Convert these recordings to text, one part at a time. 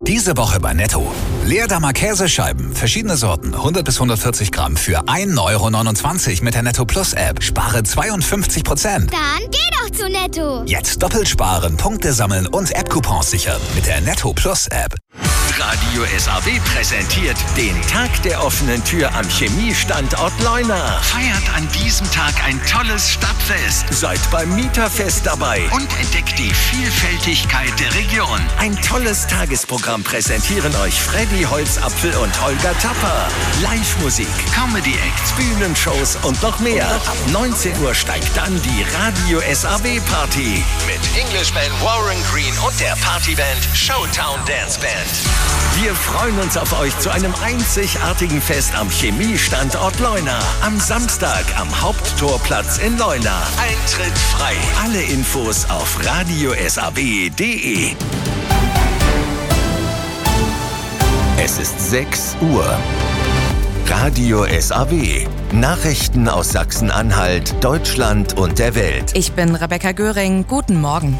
Diese Woche bei Netto. Leerdammer Käsescheiben, verschiedene Sorten, 100 bis 140 Gramm für 1,29 € mit der Netto Plus App. Spare 52%. Dann geh doch zu Netto. Jetzt doppelt sparen, Punkte sammeln und App-Coupons sichern mit der Netto Plus App. Radio SAW präsentiert den Tag der offenen Tür am Chemiestandort Leuna. Feiert an diesem Tag ein tolles Stadtfest. Seid beim Mieterfest dabei und entdeckt die Vielfältigkeit der Region. Ein tolles Tagesprogramm präsentieren euch Freddy Holzapfel und Holger Tapper. Live-Musik, Comedy-Acts, Bühnenshows und noch mehr. Ab 19 Uhr steigt dann die Radio SAW Party mit Englishman Warren Green und der Partyband Showtown Dance Band. Wir freuen uns auf euch zu einem einzigartigen Fest am Chemiestandort Leuna. Am Samstag am Haupttorplatz in Leuna. Eintritt frei. Alle Infos auf radiosaw.de. Es ist 6 Uhr. Radio SAW. Nachrichten aus Sachsen-Anhalt, Deutschland und der Welt. Ich bin Rebecca Göring. Guten Morgen.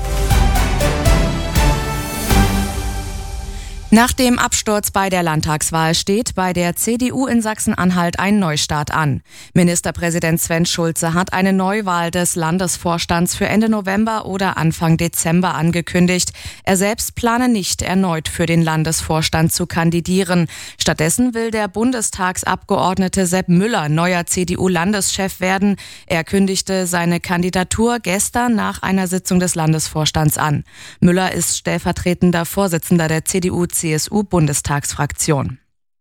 Nach dem Absturz bei der Landtagswahl steht bei der CDU in Sachsen-Anhalt ein Neustart an. Ministerpräsident Sven Schulze hat eine Neuwahl des Landesvorstands für Ende November oder Anfang Dezember angekündigt. Er selbst plane nicht, erneut für den Landesvorstand zu kandidieren. Stattdessen will der Bundestagsabgeordnete Sepp Müller neuer CDU-Landeschef werden. Er kündigte seine Kandidatur gestern nach einer Sitzung des Landesvorstands an. Müller ist stellvertretender Vorsitzender der CDU-CSU-Bundestagsfraktion.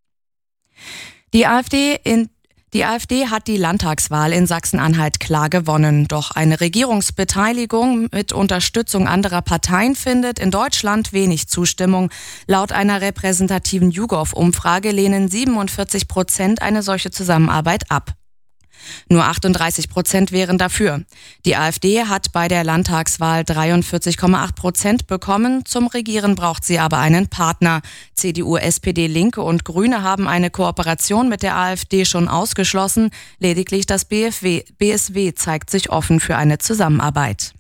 Die AfD hat die Landtagswahl in Sachsen-Anhalt klar gewonnen. Doch eine Regierungsbeteiligung mit Unterstützung anderer Parteien findet in Deutschland wenig Zustimmung. Laut einer repräsentativen YouGov-Umfrage lehnen 47% eine solche Zusammenarbeit ab. Nur 38% wären dafür. Die AfD hat bei der Landtagswahl 43,8% bekommen. Zum Regieren braucht sie aber einen Partner. CDU, SPD, Linke und Grüne haben eine Kooperation mit der AfD schon ausgeschlossen. Lediglich das BSW zeigt sich offen für eine Zusammenarbeit.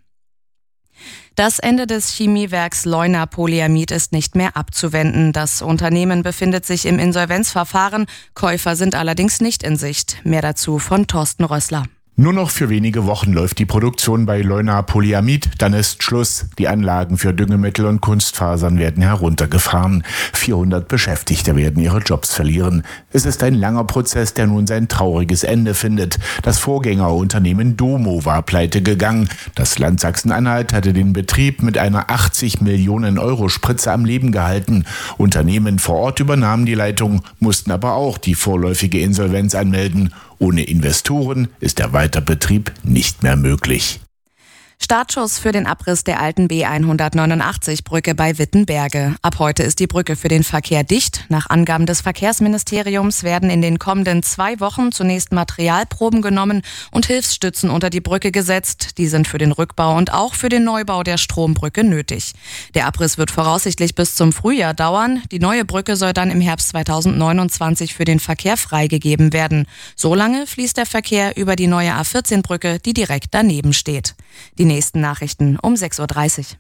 Das Ende des Chemiewerks Leuna Polyamid ist nicht mehr abzuwenden. Das Unternehmen befindet sich im Insolvenzverfahren. Käufer sind allerdings nicht in Sicht. Mehr dazu von Thorsten Rössler. Nur noch für wenige Wochen läuft die Produktion bei Leuna Polyamid, dann ist Schluss. Die Anlagen für Düngemittel und Kunstfasern werden heruntergefahren. 400 Beschäftigte werden ihre Jobs verlieren. Es ist ein langer Prozess, der nun sein trauriges Ende findet. Das Vorgängerunternehmen Domo war pleite gegangen. Das Land Sachsen-Anhalt hatte den Betrieb mit einer 80 Millionen Euro Spritze am Leben gehalten. Unternehmen vor Ort übernahmen die Leitung, mussten aber auch die vorläufige Insolvenz anmelden. Ohne Investoren ist der Weiterbetrieb nicht mehr möglich. Startschuss für den Abriss der alten B189-Brücke bei Wittenberge. Ab heute ist die Brücke für den Verkehr dicht. Nach Angaben des Verkehrsministeriums werden in den kommenden 2 Wochen zunächst Materialproben genommen und Hilfsstützen unter die Brücke gesetzt. Die sind für den Rückbau und auch für den Neubau der Strombrücke nötig. Der Abriss wird voraussichtlich bis zum Frühjahr dauern. Die neue Brücke soll dann im Herbst 2029 für den Verkehr freigegeben werden. Solange fließt der Verkehr über die neue A14-Brücke, die direkt daneben steht. Die nächsten Nachrichten um 6.30 Uhr.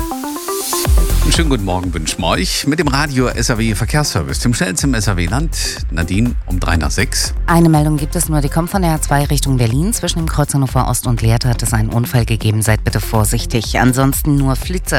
Einen schönen guten Morgen wünschen wir euch mit dem Radio SAW Verkehrsservice, dem schnellsten im SAW-Land. Nadine, um 6:03. Eine Meldung gibt es nur, die kommt von der A2 Richtung Berlin. Zwischen dem Kreuz Hannover Ost und Lehrte hat es einen Unfall gegeben. Seid bitte vorsichtig. Ansonsten nur Blitzer.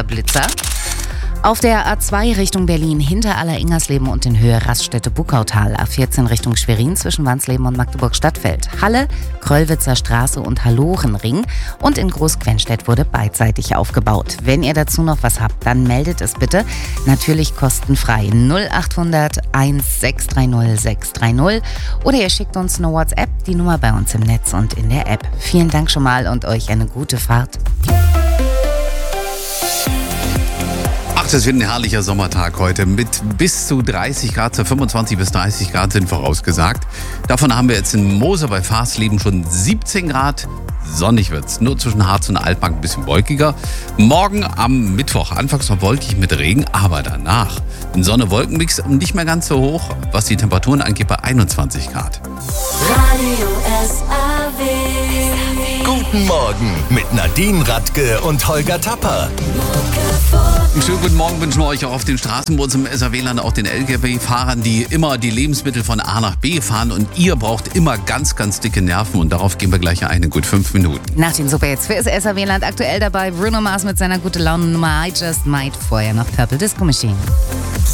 Auf der A2 Richtung Berlin hinter Aller-Ingersleben und in Höhe Raststätte-Buckautal. A14 Richtung Schwerin zwischen Wansleben und Magdeburg-Stadtfeld. Halle, Kröllwitzer Straße und Hallorenring. Und in Großquenstedt wurde beidseitig aufgebaut. Wenn ihr dazu noch was habt, dann meldet es bitte. Natürlich kostenfrei. 0800 1630 630. Oder ihr schickt uns eine WhatsApp, die Nummer bei uns im Netz und in der App. Vielen Dank schon mal und euch eine gute Fahrt. Es wird ein herrlicher Sommertag heute mit bis zu 30 Grad, 25 bis 30 Grad sind vorausgesagt. Davon haben wir jetzt in Mosel bei Farsleben schon 17 Grad. Sonnig wird's, nur zwischen Harz und Altmark ein bisschen wolkiger. Morgen am Mittwoch, anfangs noch wolkig mit Regen, aber danach ein Sonne-Wolken-Mix nicht mehr ganz so hoch, was die Temperaturen angeht bei 21 Grad. Radio SAW. Guten Morgen mit Nadine Radke und Holger Tapper. Einen schönen guten Morgen wünschen wir euch auch auf den Straßen bei uns im SAW-Land, auch den Lkw-Fahrern, die immer die Lebensmittel von A nach B fahren. Und ihr braucht immer ganz, ganz dicke Nerven. Und darauf gehen wir gleich ein in gut 5 Minuten. Nach den Superhits für das SAW-Land aktuell dabei Bruno Mars mit seiner gute Laune Nummer I Just Might. Vorher noch Purple Disco Machine.